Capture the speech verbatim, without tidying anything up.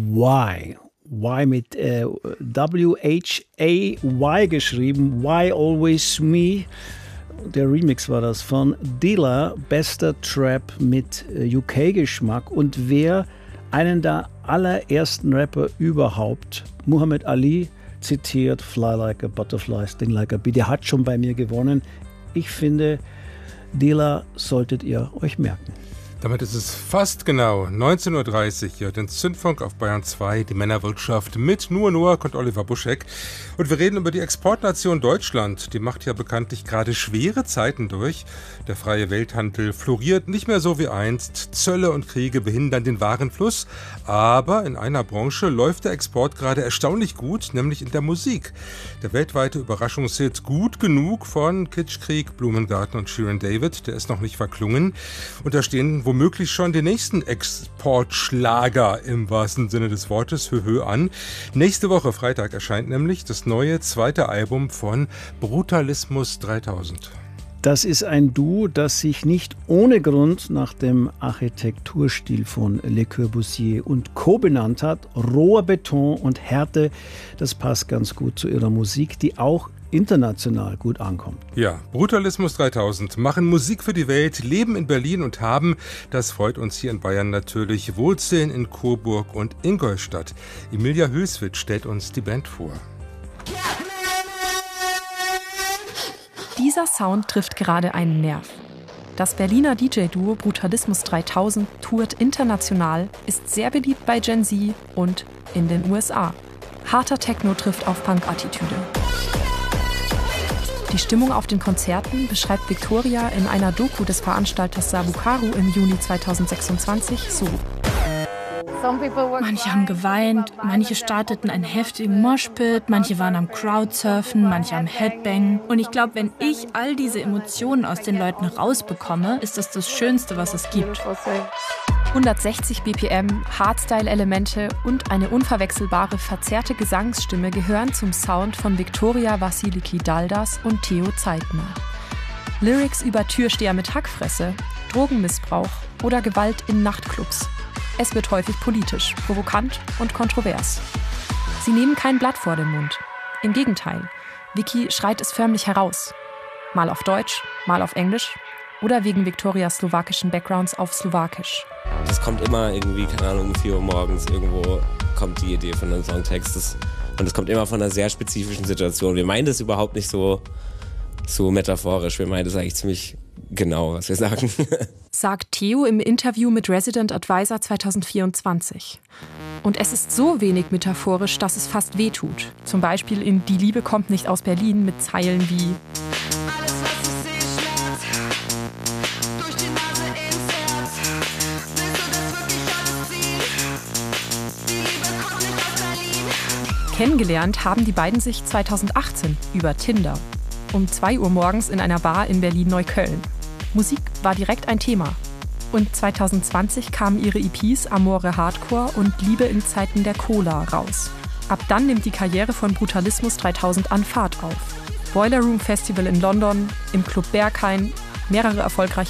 Why. Why mit äh, W H A Y geschrieben. Why Always Me. Der Remix war das von Dilla, bester Trap mit äh, U K-Geschmack. Und wer einen der allerersten Rapper überhaupt, Muhammad Ali, zitiert, Fly like a butterfly, sting like a bee, der hat schon bei mir gewonnen. Ich finde, Dilla solltet ihr euch merken. Damit ist es fast genau neunzehn Uhr dreißig hier, den Zündfunk auf Bayern zwei, die Männerwirtschaft mit Noah Noack und Oliver Buschek. Und wir reden über die Exportnation Deutschland. Die macht ja bekanntlich gerade schwere Zeiten durch. Der freie Welthandel floriert nicht mehr so wie einst. Zölle und Kriege behindern den Warenfluss. Aber in einer Branche läuft der Export gerade erstaunlich gut, nämlich in der Musik. Der weltweite Überraschungshit Gut genug von Kitschkrieg, Blumengarten und Shirin David, der ist noch nicht verklungen. Und da stehen womöglich schon die nächsten Exportschlager im wahrsten Sinne des Wortes höhö an. Nächste Woche Freitag erscheint nämlich das neue zweite Album von Brutalismus dreitausend. Das ist ein Duo, das sich nicht ohne Grund nach dem Architekturstil von Le Corbusier und Co. benannt hat. Roher Beton und Härte, das passt ganz gut zu ihrer Musik, die auch international gut ankommt. Ja, Brutalismus dreitausend machen Musik für die Welt, leben in Berlin und haben, das freut uns hier in Bayern natürlich, Wurzeln in Coburg und Ingolstadt. Emilia Hülswitz stellt uns die Band vor. Dieser Sound trifft gerade einen Nerv. Das Berliner D J-Duo Brutalismus dreitausend tourt international, ist sehr beliebt bei Gen Z und in den U S A. Harter Techno trifft auf Punk-Attitüde. Die Stimmung auf den Konzerten beschreibt Victoria in einer Doku des Veranstalters Sabukaru im Juni zweitausendsechsundzwanzig so. Manche haben geweint, manche starteten einen heftigen Moshpit, manche waren am Crowdsurfen, manche am Headbangen. Und ich glaube, wenn ich all diese Emotionen aus den Leuten rausbekomme, ist das das Schönste, was es gibt. hundertsechzig B P M, Hardstyle-Elemente und eine unverwechselbare, verzerrte Gesangsstimme gehören zum Sound von Viktoria Wassiliki-Daldas und Theo Zeitner. Lyrics über Türsteher mit Hackfresse, Drogenmissbrauch oder Gewalt in Nachtclubs. Es wird häufig politisch, provokant und kontrovers. Sie nehmen kein Blatt vor den Mund. Im Gegenteil, Vicky schreit es förmlich heraus. Mal auf Deutsch, mal auf Englisch oder wegen Viktorias slowakischen Backgrounds auf Slowakisch. Das kommt immer irgendwie, keine Ahnung, um vier Uhr morgens irgendwo kommt die Idee von einem Songtext. Das, und es kommt immer von einer sehr spezifischen Situation. Wir meinen das überhaupt nicht so, so metaphorisch. Wir meinen das eigentlich ziemlich genau, was wir sagen. Sagt Theo im Interview mit Resident Advisor zweitausendvierundzwanzig. Und es ist so wenig metaphorisch, dass es fast wehtut. Zum Beispiel in Die Liebe kommt nicht aus Berlin mit Zeilen wie Kennengelernt haben die beiden sich zweitausendachtzehn über Tinder. Um zwei Uhr morgens in einer Bar in Berlin-Neukölln. Musik war direkt ein Thema. Und zweitausendzwanzig kamen ihre E Ps Amore Hardcore und Liebe in Zeiten der Cola raus. Ab dann nimmt die Karriere von Brutalismus dreitausend an Fahrt auf. Boiler Room Festival in London, im Club Berghain, mehrere erfolgreiche